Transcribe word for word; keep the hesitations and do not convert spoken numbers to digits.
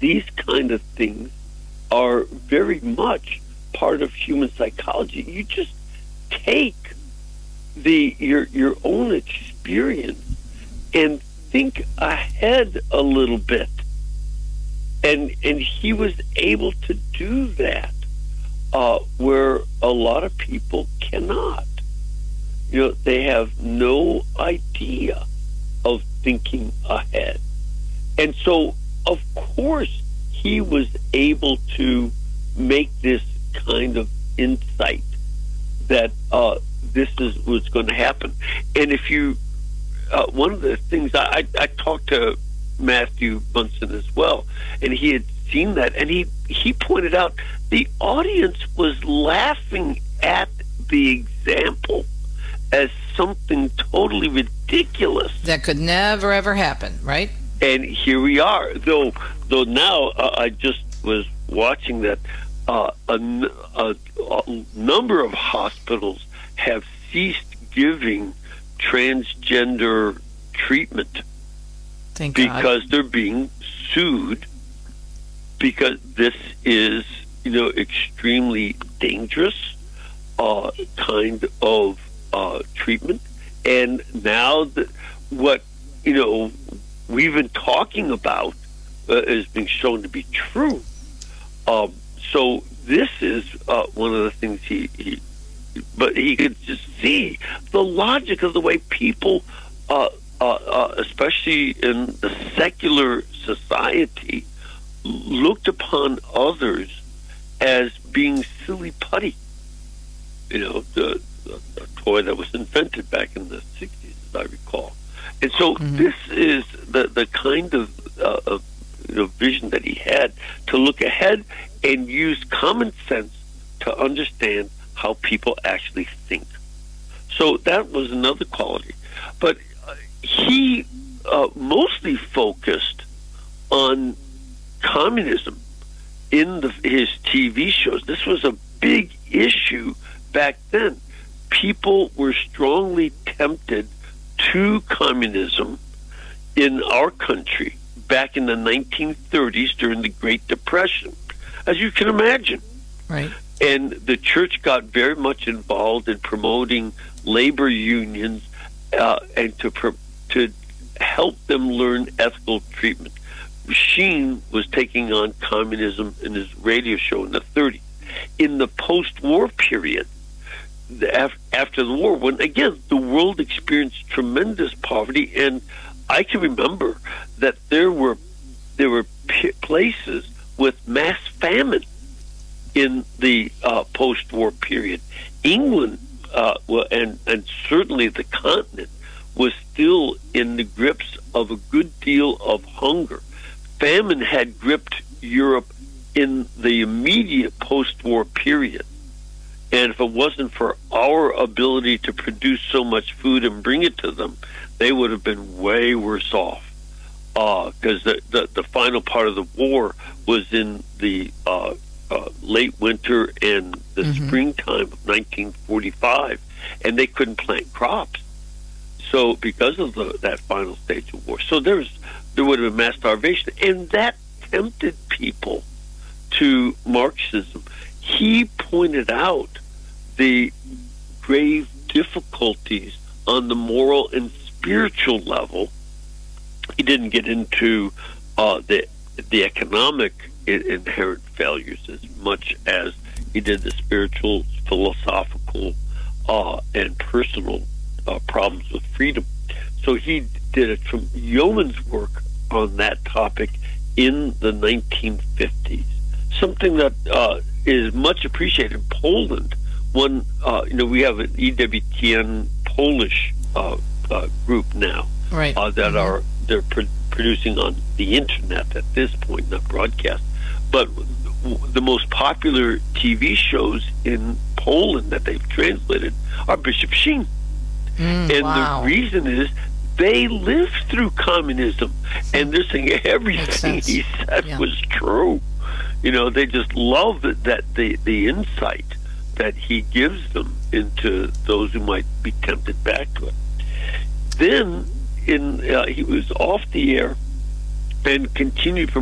these kind of things are very much part of human psychology. You just take the your your own experience and think ahead a little bit. And and he was able to do that, uh, where a lot of people cannot. You know, they have no idea of thinking ahead. And so, of course, he was able to make this kind of insight that uh, this is what's going to happen. And if you, uh, one of the things, I, I talked to Matthew Bunson as well, and he had seen that, and he, he pointed out the audience was laughing at the example as something totally ridiculous. That could never, ever happen, right? And here we are. Though though now uh, I just was watching that uh, a, a, a number of hospitals have ceased giving transgender treatment. Thank because God. They're being sued because this is, you know, extremely dangerous uh, kind of uh, treatment. And now the, what, you know, we've been talking about uh, is being shown to be true. Um, so this is uh, one of the things he, he, but he could just see the logic of the way people, uh, uh, uh, especially in the secular society, looked upon others as being silly putty. You know, the, the, the toy that was invented back in the sixties, as I recall. And so mm-hmm. this is the, the kind of, uh, of you know, vision that he had to look ahead and use common sense to understand how people actually think. So that was another quality. But uh, he uh, mostly focused on communism in the, his T V shows. This was a big issue back then. People were strongly tempted to communism in our country back in the nineteen thirties during the Great Depression, as you can imagine. Right. And the church got very much involved in promoting labor unions uh, and to pro- to help them learn ethical treatment. Sheen was taking on communism in his radio show in the thirties. In the post-war period, the, after the war, when, again, the world experienced tremendous poverty, and I can remember that there were there were p- places with mass famine in the uh, post-war period. England, uh, well, and, and certainly the continent, was still in the grips of a good deal of hunger. Famine had gripped Europe in the immediate post-war period. And if it wasn't for our ability to produce so much food and bring it to them, they would have been way worse off. Because uh, the, the, the final part of the war was in the uh, uh, late winter and the mm-hmm. springtime of nineteen forty-five, and they couldn't plant crops. So because of the, that final stage of war. So there's there would have been mass starvation. And that tempted people to Marxism. He pointed out the grave difficulties on the moral and spiritual level. He didn't get into uh, the the economic inherent failures as much as he did the spiritual, philosophical, uh, and personal uh, problems with freedom. So he did a tr- yeoman's work on that topic in the nineteen fifties. Something that uh, is much appreciated in Poland. One, uh, you know, we have an E W T N Polish uh, uh, group now, right? Uh, that mm-hmm. are they're pro- producing on the internet at this point, not broadcast. But the most popular T V shows in Poland that they've translated are Bishop Sheen, mm, and wow. the reason is they lived through communism, and they're saying everything he said yeah. was true. You know, they just love that, that the the insight that he gives them into those who might be tempted back to it. Then, in uh, he was off the air and continued for